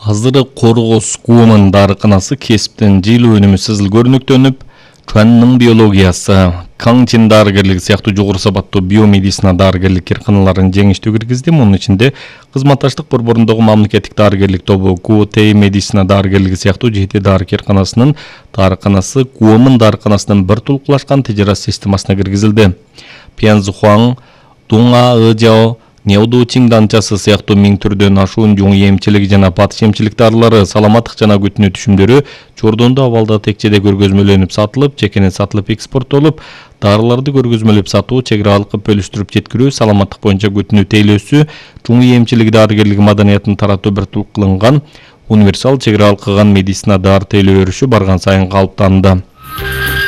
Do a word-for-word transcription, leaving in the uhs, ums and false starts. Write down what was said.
Hazırı Qorgoz Guomун дарыканасы кесіптен жыйылуу өнүмү сызыл көрүнүктөнүп, Чуанның биологиясы, Каңчин дарыгерлиги сыяктуу жогору сапаттуу биомедицина дарыгерлик кирканаларын жеңиштүү киргизди. Мунун ичинде кызматташтык борборундогу мамлекеттик дарыгерлик тобу Гуотей медицина дарыгерлиги сыяктуу жети дары кирканасынын дарыканасы Guomун дарыканасынын бир тулкулашкан тижарат системасына киргизилди. Пянзхуаң, Дунга, Ыжао, Неуду Чинданчасы сыяктуу миң түрдөн ашуун жуң эмчилик жана батыш эмчилик дарылары, саламаттык жана күтүнүү түшүмдөрү Жордондо абалда текчеде көргөзмөлөнүп сатылып, жекене сатылып экспорттолуп, дарыларды көргөзмөлөп сатуу, чек аралык бөлүштүрүп жеткирүү, саламаттык боюнча күтүнүү тейлөөсү, жуң эмчилик дарыгерлиги маданиятын таратуу бир тул кылынган универсал чек аралык кылган медицина дары тейлөө өрүшү барган сайын калыптанды.